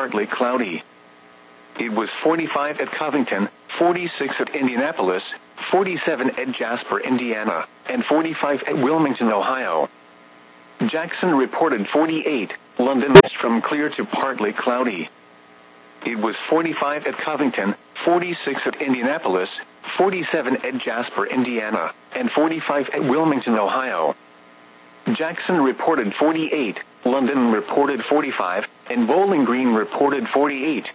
partly cloudy. It was 45 at Covington, 46 at Indianapolis, 47 at Jasper, Indiana, and 45 at Wilmington, Ohio. Jackson reported 48, London from clear to partly cloudy. It was 45 at Covington, 46 at Indianapolis, 47 at Jasper, Indiana, and 45 at Wilmington, Ohio. Jackson reported 48, London reported 45, and Bowling Green reported 48.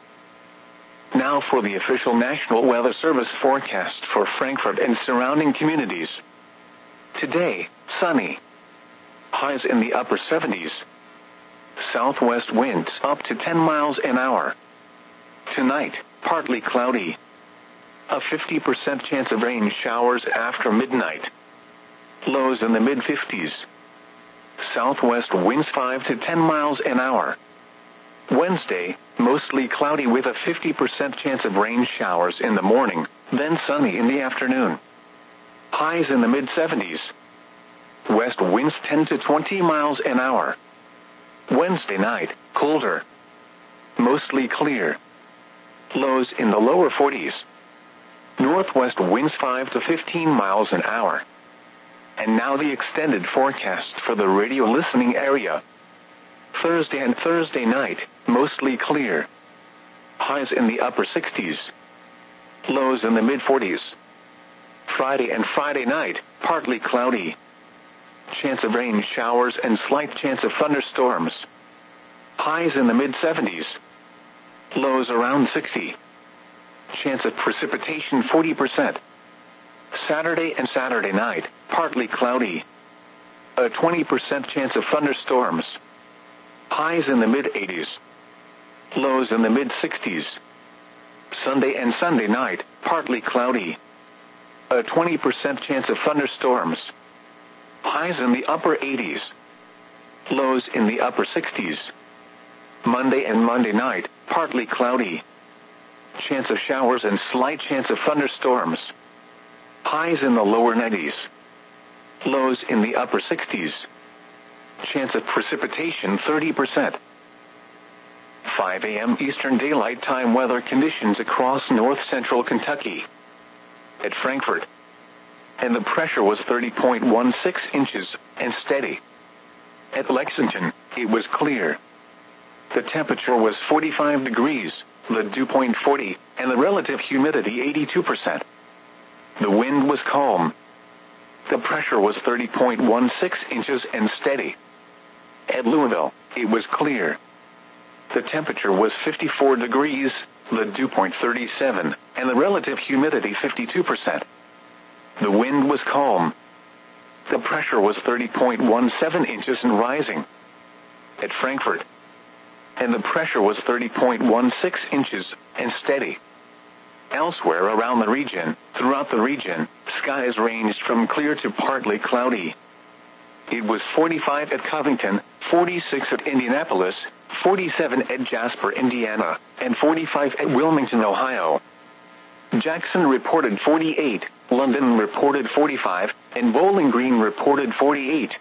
Now for the official National Weather Service forecast for Frankfurt and surrounding communities. Today, sunny. Highs in the upper 70s. Southwest winds up to 10 miles an hour. Tonight, partly cloudy. A 50% chance of rain showers after midnight. Lows in the mid-50s. Southwest winds 5 to 10 miles an hour. Wednesday, mostly cloudy with a 50% chance of rain showers in the morning, then sunny in the afternoon. Highs in the mid-70s. West winds 10 to 20 miles an hour. Wednesday night, colder. Mostly clear. Lows in the lower 40s. Northwest winds 5 to 15 miles an hour. And now the extended forecast for the radio listening area. Thursday and Thursday night, mostly clear. Highs in the upper 60s. Lows in the mid-40s. Friday and Friday night, partly cloudy. Chance of rain showers and slight chance of thunderstorms. Highs in the mid-70s. Lows around 60. Chance of precipitation 40%. Saturday and Saturday night, partly cloudy. A 20% chance of thunderstorms. Highs in the mid-80s. Lows in the mid-60s. Sunday and Sunday night, partly cloudy. A 20% chance of thunderstorms. Highs in the upper 80s. Lows in the upper 60s. Monday and Monday night, partly cloudy. Chance of showers and slight chance of thunderstorms. Highs in the lower 90s. Lows in the upper 60s. Chance of precipitation 30%. 5 a.m. Eastern Daylight Time weather conditions across north-central Kentucky. At Frankfurt. And the pressure was 30.16 inches, and steady. At Lexington, it was clear. The temperature was 45 degrees, the dew point 40, and the relative humidity 82%. The wind was calm. The pressure was 30.16 inches and steady. At Louisville, it was clear. The temperature was 54 degrees, the dew point 37, and the relative humidity 52%. The wind was calm. The pressure was 30.17 inches and rising. At Frankfurt. And the pressure was 30.16 inches and steady. Elsewhere around the region, throughout the region, skies ranged from clear to partly cloudy. It was 45 at Covington, 46 at Indianapolis, 47 at Jasper, Indiana, and 45 at Wilmington, Ohio. Jackson reported 48, London reported 45, and Bowling Green reported 48.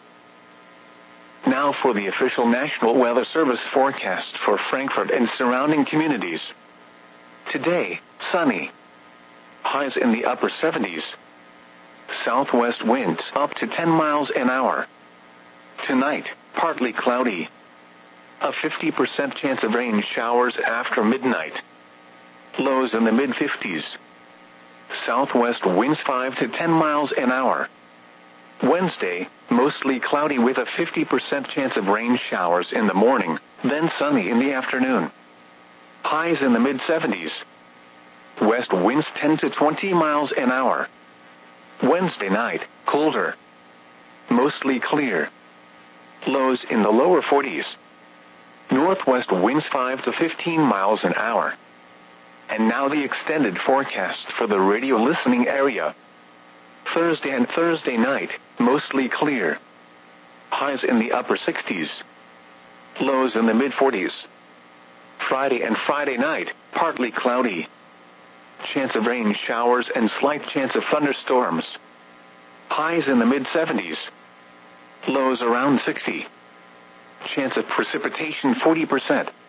Now for the official National Weather Service forecast for Frankfurt and surrounding communities. Today, sunny. Highs in the upper 70s. Southwest winds up to 10 miles an hour. Tonight, partly cloudy. A 50% chance of rain showers after midnight. Lows in the mid-50s. Southwest winds 5 to 10 miles an hour. Wednesday, mostly cloudy with a 50% chance of rain showers in the morning, then sunny in the afternoon. Highs in the mid-70s. West winds 10 to 20 miles an hour. Wednesday night, colder. Mostly clear. Lows in the lower 40s. Northwest winds 5 to 15 miles an hour. And now the extended forecast for the radio listening area. Thursday and Thursday night, mostly clear. Highs in the upper 60s. Lows in the mid-40s. Friday and Friday night, partly cloudy. Chance of rain showers and slight chance of thunderstorms. Highs in the mid-70s. Lows around 60. Chance of precipitation 40%.